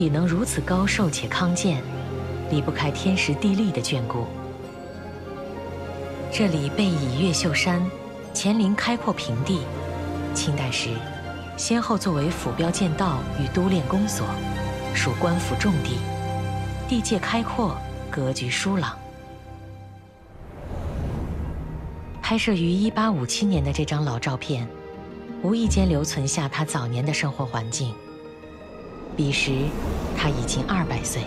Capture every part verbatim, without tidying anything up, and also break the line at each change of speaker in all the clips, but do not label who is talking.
也能如此高寿且康健，离不开天时地利的眷顾。这里背倚越秀山，前临开阔平地，清代时先后作为府标剑道与督练公所，属官府重地，地界开阔，格局疏朗。拍摄于一八五七年的这张老照片，无意间留存下他早年的生活环境。彼时，他已经二百岁。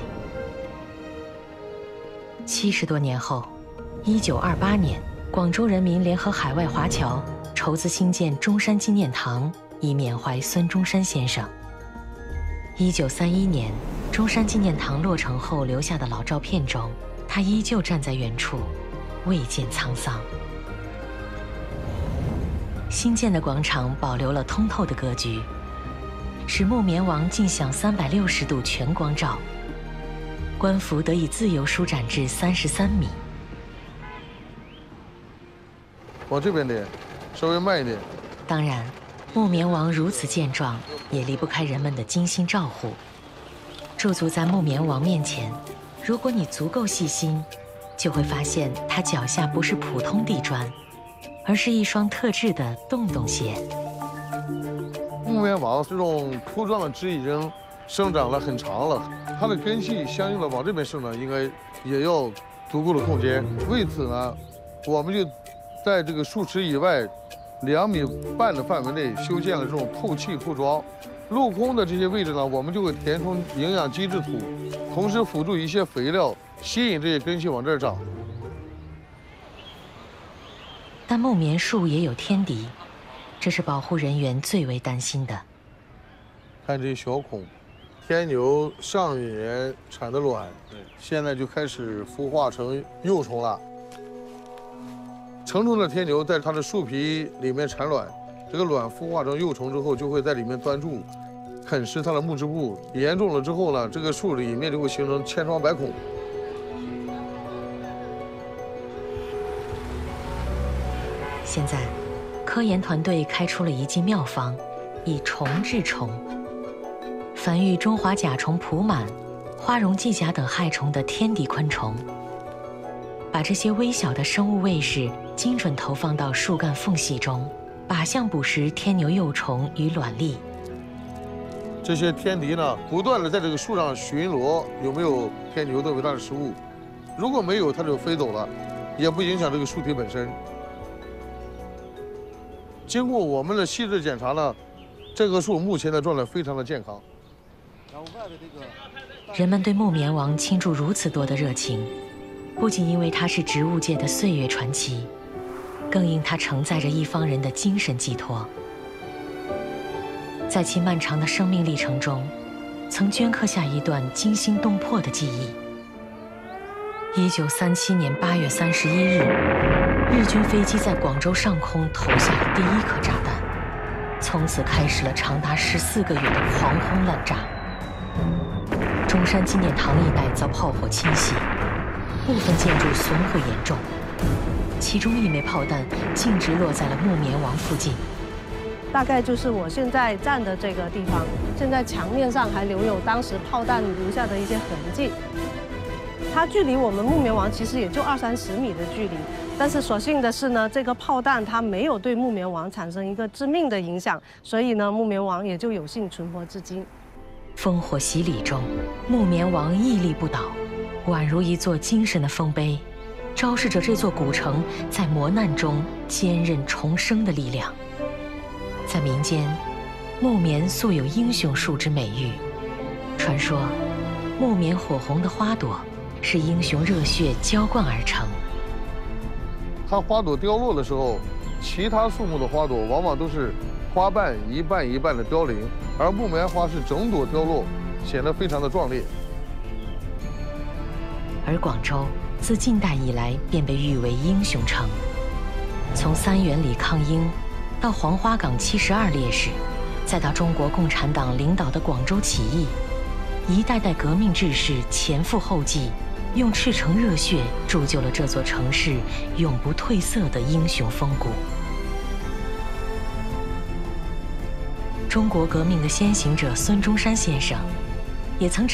七十多年后，一九二八年，广州人民联合海外华侨筹资兴建中山纪念堂，以缅怀孙中山先生。一九三一年，中山纪念堂落成后留下的老照片中，他依旧站在原处，未见沧桑。新建的广场保留了通透的格局，使木棉王尽享三百六十度全光照，官服得以自由舒展至三十三米。
往这边点，稍微慢一点。
当然，木棉王如此健壮，也离不开人们的精心照护。驻足在木棉王面前，如果你足够细心，就会发现他脚下不是普通地砖，而是一双特制的洞洞鞋。
木棉王这种铺装的枝已经生长了很长了，它的根系相应的往这边生长，应该也要足够的空间。为此呢，我们就在这个树池以外两米半的范围内修建了这种透气铺装。镂空的这些位置呢，我们就会填充营养基质土，同时辅助一些肥料，吸引这些根系往这儿长。
但木棉树也有天敌，这是保护人员最为担心的。
看这些小孔，天牛上一年产的卵，现在就开始孵化成幼虫了。成虫的天牛在它的树皮里面产卵，这个卵孵化成幼虫之后，就会在里面钻住，啃食它的木质部。严重了之后呢，这个树里面就会形成千疮百孔。
现在，科研团队开出了一剂妙方，以虫治虫。繁育中华甲虫蒲螨、花绒寄甲等害虫的天敌昆虫，把这些微小的生物卫士精准投放到树干缝隙中，靶向捕食天牛幼虫与卵粒。
这些天敌呢，不断的在这个树上巡逻，有没有天牛作为它的食物？如果没有，它就飞走了，也不影响这个树体本身。经过我们的细致检查呢，这棵树目前的状态非常的健康。
人们对木棉王倾注如此多的热情，不仅因为它是植物界的岁月传奇，更因它承载着一方人的精神寄托。在其漫长的生命历程中，曾镌刻下一段惊心动魄的记忆。一九三七年八月三十一日，日军飞机在广州上空投下了第一颗炸弹，从此开始了长达十四个月的狂轰滥炸。中山纪念堂一带遭炮火侵袭，部分建筑损毁严重，其中一枚炮弹径直落在了木棉王附近。
大概就是我现在站的这个地方，现在墙面上还留有当时炮弹留下的一些痕迹。它距离我们木棉王其实也就二三十米的距离，但是所幸的是呢，这个炮弹它没有对木棉王产生一个致命的影响，所以呢，木棉王也就有幸存活至今。
烽火洗礼中，木棉王屹立不倒，宛如一座精神的丰碑，昭示着这座古城在磨难中坚韧重生的力量。在民间，木棉素有英雄树之美誉。传说，木棉火红的花朵是英雄热血浇灌而成。
它花朵凋落的时候，其他树木的花朵往往都是花瓣一瓣一瓣的凋零，而木棉花是整朵凋落，显得非常的壮烈。
而广州自近代以来便被誉为英雄城，从三元里抗英，到黄花岗七十二烈士，再到中国共产党领导的广州起义，一代代革命志士前赴后继，用赤诚热血铸就了这座城市永不褪色的英雄风骨。中国革命的先行者孙中山先生， 也曾